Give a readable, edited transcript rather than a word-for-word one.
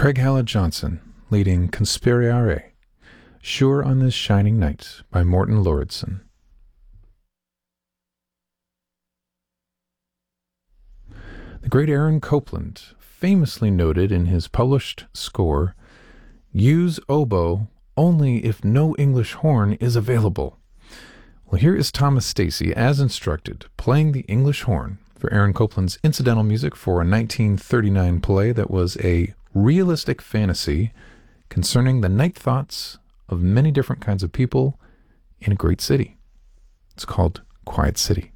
Craig Hallett Johnson, leading Conspiriare, Sure on This Shining Night by Morten Lauridsen. The great Aaron Copland famously noted in his published score, "Use oboe only if no English horn is available." Well, here is Thomas Stacy, as instructed, playing the English horn for Aaron Copland's incidental music for a 1939 play that was a realistic fantasy concerning the night thoughts of many different kinds of people in a great city. It's called Quiet City.